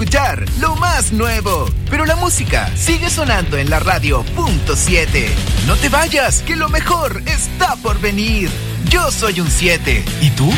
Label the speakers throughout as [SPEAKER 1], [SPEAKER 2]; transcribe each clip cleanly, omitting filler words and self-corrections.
[SPEAKER 1] escuchar lo más nuevo, pero la música sigue sonando en la radio .7. No te vayas, que lo mejor está por venir. Yo soy un 7. ¿Y tú?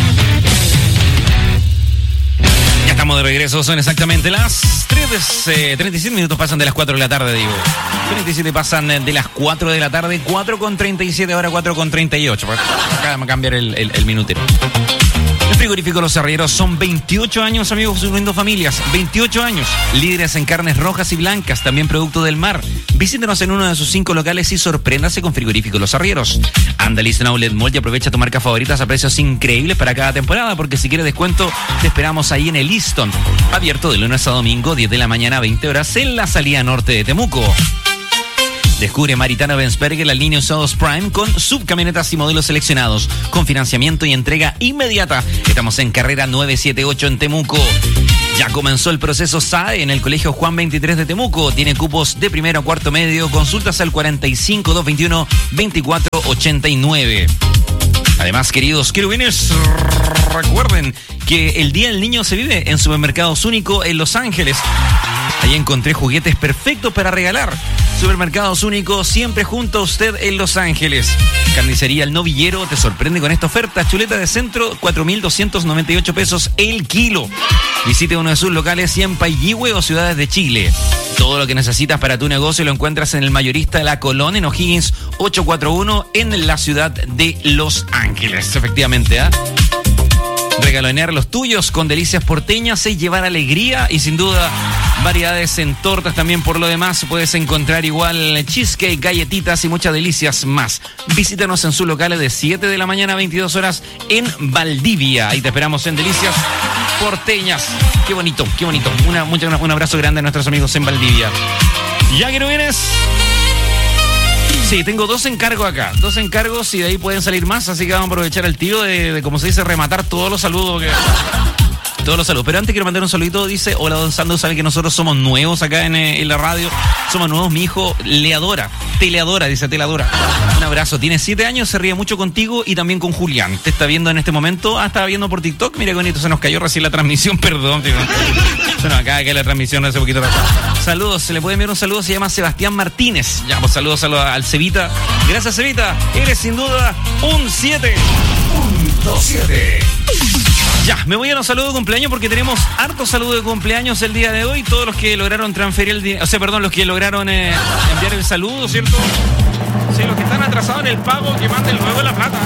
[SPEAKER 2] Ya estamos de regreso, son exactamente las 37 minutos, pasan de las 4 de la tarde, digo. 37 pasan de las 4 de la tarde, 4:37, ahora 4:38. Acá me cambiar el minutero. El frigorífico Los Arrieros son 28 años, amigos, uniendo familias. 28 años. Líderes en carnes rojas y blancas, también producto del mar. Visítenos en uno de sus 5 locales y sorpréndase con Frigorífico Los Arrieros. Anda a Listen Outlet Mall y aprovecha tu marca favoritas a precios increíbles para cada temporada, porque si quieres descuento, te esperamos ahí en el Easton. Abierto de lunes a domingo, 10 de la mañana a 20 horas, en la salida norte de Temuco. Descubre Maritana Benzberger, la línea usados Prime con subcamionetas y modelos seleccionados, con financiamiento y entrega inmediata. Estamos en carrera 978 en Temuco. Ya comenzó el proceso SAE en el Colegio Juan 23 de Temuco. Tiene cupos de primero a cuarto medio. Consultas al 45-221-2489. Además, queridos querubines, recuerden que el Día del Niño se vive en Supermercados Único en Los Ángeles. Ahí encontré juguetes perfectos para regalar. Supermercados Único, siempre junto a usted en Los Ángeles. Carnicería El Novillero te sorprende con esta oferta. Chuleta de centro, 4.298 pesos el kilo. Visite uno de sus locales en Paihihue o Ciudades de Chile. Todo lo que necesitas para tu negocio lo encuentras en el mayorista de La Colón, en O'Higgins 841, en la ciudad de Los Ángeles. Efectivamente, ¿ah? Regalonear los tuyos con delicias porteñas es llevar alegría y sin duda variedades en tortas también. Por lo demás puedes encontrar igual cheesecake, galletitas y muchas delicias más. Visítanos en sus locales de 7 de la mañana a 22 horas en Valdivia. Ahí te esperamos en Delicias Porteñas. Qué bonito, qué bonito. Un abrazo grande a nuestros amigos en Valdivia. Ya que no vienes. Sí, tengo 2 encargos acá. 2 encargos y de ahí pueden salir más. Así que vamos a aprovechar el tiro de como se dice, rematar todos los saludos que... Todos los saludos. Pero antes quiero mandar un saludito. Dice, hola, don Sandro, sabe que nosotros somos nuevos acá en la radio. Somos nuevos, mi hijo le adora. Teleadora, dice Teleadora. Un abrazo. Tiene 7 años, se ríe mucho contigo y también con Julián. Te está viendo en este momento. Ah, estaba viendo por TikTok. Mira qué bonito, se nos cayó recién la transmisión. Perdón, tío. Se nos acaba de caer la transmisión hace poquito. Saludos, se le puede enviar un saludo. Se llama Sebastián Martínez. Ya, pues saludos al Cevita. Gracias, Cevita. Eres sin duda un 7.7. Ya, me voy a los saludos de cumpleaños porque tenemos hartos saludos de cumpleaños el día de hoy. Todos los que lograron transferir el dinero, los que lograron enviar el saludo, ¿cierto? Sí, los que están atrasados en el pago, que manden luego la plata.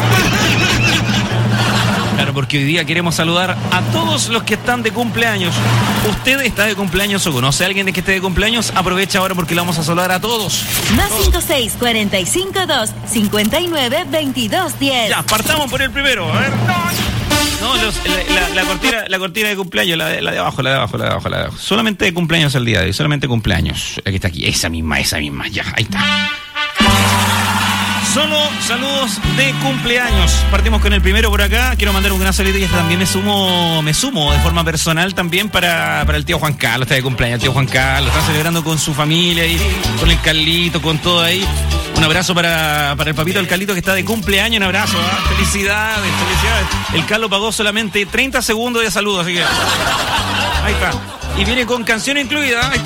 [SPEAKER 2] Claro, porque hoy día queremos saludar a todos los que están de cumpleaños. ¿Usted está de cumpleaños o conoce a alguien que esté de cumpleaños? Aprovecha ahora porque le vamos a saludar a todos.
[SPEAKER 3] Más 56-45-2-59-22-10.
[SPEAKER 2] Ya, partamos por el primero. A ver. No, la cortina de cumpleaños, la de abajo. Solamente de cumpleaños el día de hoy, solamente cumpleaños. Aquí está, esa misma, ya, ahí está. Solo saludos de cumpleaños. Partimos con el primero por acá. Quiero mandar un gran saludo y también me sumo de forma personal también para el tío Juan Carlos. Está de cumpleaños el tío Juan Carlos. Está celebrando con su familia y con el Carlito, con todo ahí. Un abrazo para el papito del Carlito que está de cumpleaños. Un abrazo, ¿eh? Felicidades. El Carlos pagó solamente 30 segundos de saludo, así que ahí está. Y viene con canción incluida. Ahí